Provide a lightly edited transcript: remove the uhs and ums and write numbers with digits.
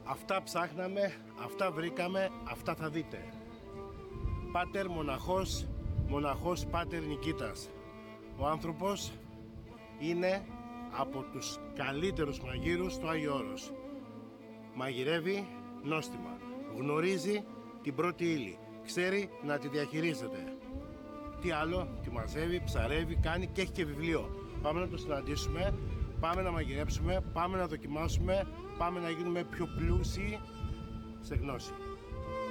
Αυτά ψάχναμε, αυτά βρήκαμε, αυτά θα δείτε. Πάτερ μοναχός, μοναχός πάτερ Νικήτας. Ο άνθρωπος είναι από τους καλύτερους μαγείρους στο Άγιο Όρος. Μαγειρεύει νόστιμα, γνωρίζει την πρώτη ύλη, ξέρει να τη διαχειρίζεται. Τι άλλο, τη μαζεύει, ψαρεύει, κάνει και έχει και βιβλίο. Πάμε να το συναντήσουμε, πάμε να μαγειρέψουμε, πάμε να δοκιμάσουμε, πάμε να γίνουμε πιο πλούσιοι σε γνώση.